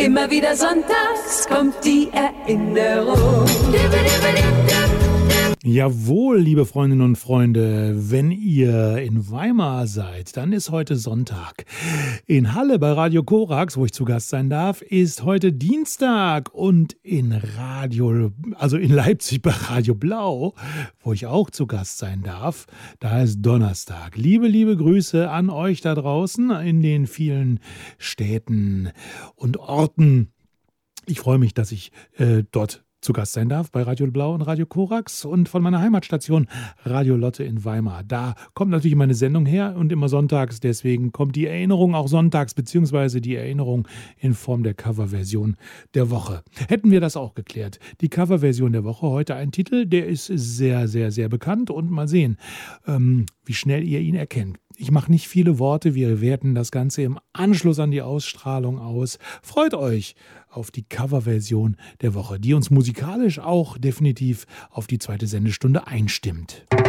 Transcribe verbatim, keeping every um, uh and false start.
Immer wieder sonntags kommt die Erinnerung. Jawohl, liebe Freundinnen und Freunde, wenn ihr in Weimar seid, dann ist heute Sonntag. In Halle bei Radio Korax, wo ich zu Gast sein darf, ist heute Dienstag und in Radio, also in Leipzig bei Radio Blau, wo ich auch zu Gast sein darf, da ist Donnerstag. Liebe, liebe Grüße an euch da draußen in den vielen Städten und Orten. Ich freue mich, dass ich äh, dort zu Gast sein darf bei Radio Blau und Radio Korax und von meiner Heimatstation Radio Lotte in Weimar. Da kommt natürlich meine Sendung her und immer sonntags, deswegen kommt die Erinnerung auch sonntags, beziehungsweise die Erinnerung in Form der Coverversion der Woche. Hätten wir das auch geklärt. Die Coverversion der Woche, heute ein Titel, der ist sehr, sehr, sehr bekannt und mal sehen, ähm, wie schnell ihr ihn erkennt. Ich mache nicht viele Worte, wir werten das Ganze im Anschluss an die Ausstrahlung aus. Freut euch auf die Coverversion der Woche, die uns musikalisch auch definitiv auf die zweite Sendestunde einstimmt.